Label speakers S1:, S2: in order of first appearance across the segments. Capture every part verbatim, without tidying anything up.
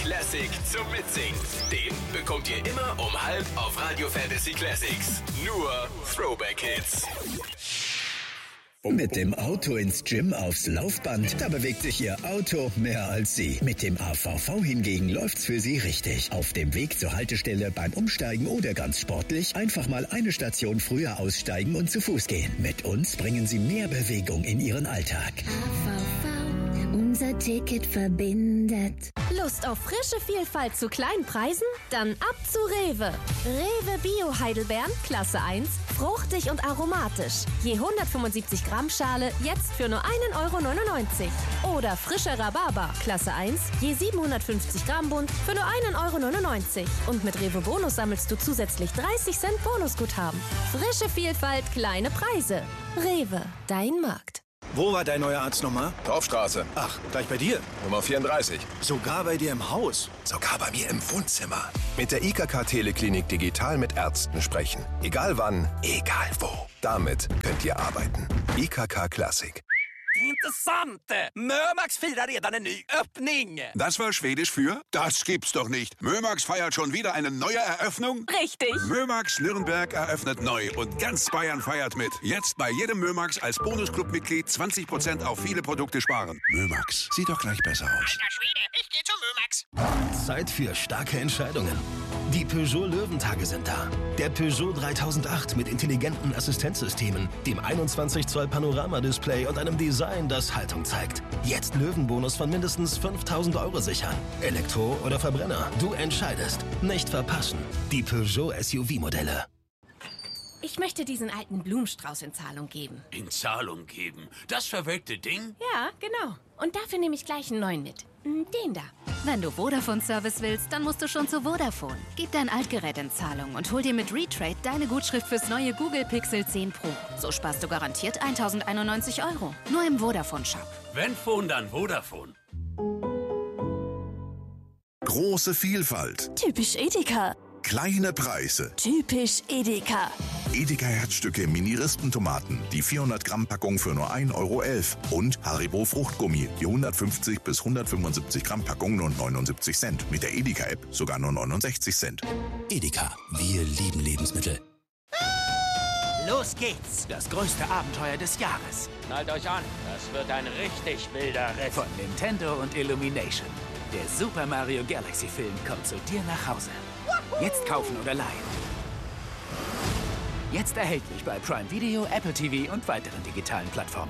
S1: Classic zum Mitsingen. Den bekommt ihr immer um halb auf Radio Fantasy Classics. Nur Throwback Hits.
S2: Mit dem Auto ins Gym aufs Laufband, da bewegt sich Ihr Auto mehr als Sie. Mit dem A V V hingegen läuft's für Sie richtig. Auf dem Weg zur Haltestelle, beim Umsteigen oder ganz sportlich, einfach mal eine Station früher aussteigen und zu Fuß gehen. Mit uns bringen Sie mehr Bewegung in Ihren Alltag.
S3: A V V, unser Ticket verbindet.
S4: Lust auf frische Vielfalt zu kleinen Preisen? Dann ab zu Rewe. Rewe Bio Heidelbeeren, Klasse eins, fruchtig und aromatisch. Je hundertfünfundsiebzig Gramm Schale, jetzt für nur einen Euro neunundneunzig. Oder frischer Rhabarber, Klasse eins, je siebenhundertfünfzig Gramm Bund, für nur einen Euro neunundneunzig. Und mit Rewe Bonus sammelst du zusätzlich dreißig Cent Bonusguthaben. Frische Vielfalt, kleine Preise. Rewe, dein Markt.
S5: Wo war dein neuer Arzt nochmal?
S6: Dorfstraße.
S5: Ach, gleich bei dir?
S6: Nummer vierunddreißig.
S5: Sogar bei dir im Haus?
S6: Sogar bei mir im Wohnzimmer. Mit der I K K-Teleklinik digital mit Ärzten sprechen. Egal wann, egal wo. Damit könnt ihr arbeiten. I K K Classic.
S7: Intressant! Mömax firar redan en ny öppning.
S8: Das war Schwedisch für? Das gibt's doch nicht. Mömax feiert schon wieder eine neue Eröffnung?
S7: Richtig.
S8: Mömax Nürnberg eröffnet neu und ganz Bayern feiert mit. Jetzt bei jedem Mömax als Bonusclub-Mitglied zwanzig Prozent auf viele Produkte sparen. Mömax, sieht doch gleich besser aus.
S7: Alter Schwede, ich geh zum Mömax.
S9: Zeit für starke Entscheidungen. Die Peugeot Löwentage sind da. Der Peugeot dreitausendacht mit intelligenten Assistenzsystemen, dem einundzwanzig Zoll Panoramadisplay und einem Design, das Haltung zeigt. Jetzt Löwenbonus von mindestens fünftausend Euro sichern. Elektro oder Verbrenner, du entscheidest. Nicht verpassen. Die Peugeot S U V-Modelle.
S10: Ich möchte diesen alten Blumenstrauß in Zahlung geben.
S11: In Zahlung geben? Das verwelkte Ding?
S10: Ja, genau. Und dafür nehme ich gleich einen neuen mit. Den da.
S12: Wenn du Vodafone-Service willst, dann musst du schon zu Vodafone. Gib dein Altgerät in Zahlung und hol dir mit Retrade deine Gutschrift fürs neue Google Pixel zehn Pro. So sparst du garantiert tausendeinundneunzig Euro. Nur im Vodafone-Shop.
S11: Wenn Phone, dann Vodafone.
S13: Große Vielfalt.
S14: Typisch Edeka.
S13: Kleine Preise.
S14: Typisch Edeka.
S13: Edeka-Herzstücke Mini-Rispentomaten, die vierhundert Gramm Packung für nur ein Euro elf. Und Haribo Fruchtgummi, die hundertfünfzig bis hundertfünfundsiebzig Gramm Packung nur neunundsiebzig Cent. Mit der Edeka-App sogar nur neunundsechzig Cent.
S15: Edeka, wir lieben Lebensmittel.
S7: Los geht's, das größte Abenteuer des Jahres.
S16: Schnallt euch an, das wird ein richtig wilder Ritt.
S7: Von Nintendo und Illumination. Der Super Mario Galaxy Film kommt zu dir nach Hause. Jetzt kaufen oder leihen. Jetzt erhältlich bei Prime Video, Apple T V und weiteren digitalen Plattformen.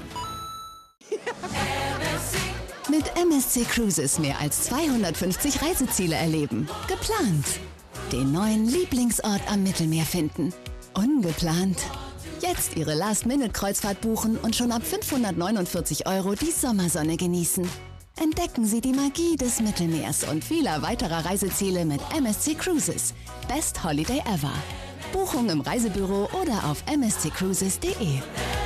S17: Mit M S C Cruises mehr als zweihundertfünfzig Reiseziele erleben. Geplant. Den neuen Lieblingsort am Mittelmeer finden. Ungeplant. Jetzt Ihre Last-Minute-Kreuzfahrt buchen und schon ab fünfhundertneunundvierzig Euro die Sommersonne genießen. Entdecken Sie die Magie des Mittelmeers und vieler weiterer Reiseziele mit M S C Cruises. Best Holiday ever. Buchung im Reisebüro oder auf m s c cruises punkt d e.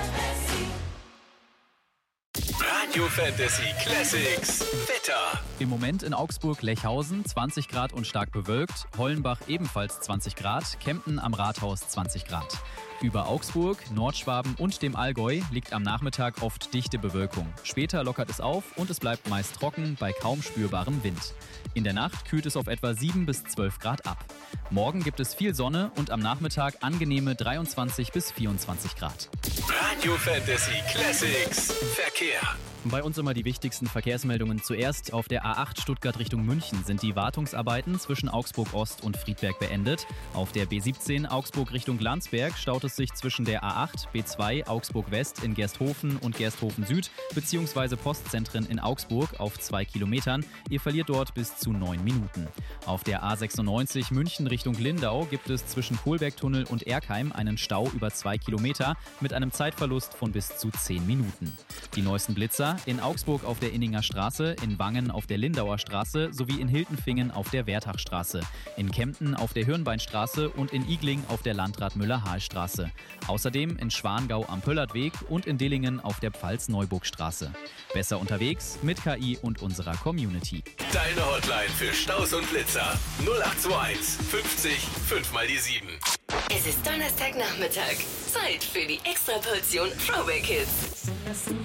S1: Radio Fantasy Classics Wetter.
S18: Im Moment in Augsburg Lechhausen zwanzig Grad und stark bewölkt, Hollenbach ebenfalls zwanzig Grad, Kempten am Rathaus zwanzig Grad. Über Augsburg, Nordschwaben und dem Allgäu liegt am Nachmittag oft dichte Bewölkung. Später lockert es auf und es bleibt meist trocken bei kaum spürbarem Wind. In der Nacht kühlt es auf etwa sieben bis zwölf Grad ab. Morgen gibt es viel Sonne und am Nachmittag angenehme dreiundzwanzig bis vierundzwanzig Grad.
S1: Radio Fantasy Classics Verkehr.
S18: Bei uns immer die wichtigsten Verkehrsmeldungen zuerst. Auf der A acht Stuttgart Richtung München sind die Wartungsarbeiten zwischen Augsburg Ost und Friedberg beendet. Auf der B siebzehn Augsburg Richtung Landsberg staut es sich zwischen der A acht, B zwei Augsburg West in Gersthofen und Gersthofen Süd bzw. Postzentren in Augsburg auf zwei Kilometern. Ihr verliert dort bis zu neun Minuten. Auf der A sechsundneunzig München Richtung Lindau gibt es zwischen Kohlbergtunnel und Erkheim einen Stau über zwei Kilometer mit einem Zeitverlust von bis zu zehn Minuten. Die neuesten Blitzer in Augsburg auf der Inninger Straße, in Wangen auf der Lindauer Straße sowie in Hiltenfingen auf der Wertachstraße, in Kempten auf der Hirnbeinstraße und in Igling auf der Landrat-Müller-Hahl-Straße. Außerdem in Schwangau am Pöllertweg und in Dillingen auf der Pfalz-Neuburg-Straße. Besser unterwegs mit K I und unserer Community.
S1: Deine Hotline für Staus und Blitzer null acht zwei eins fünfzig fünf mal die sieben.
S19: Es ist Donnerstagnachmittag. Zeit für die Extraportion Throwback Hits.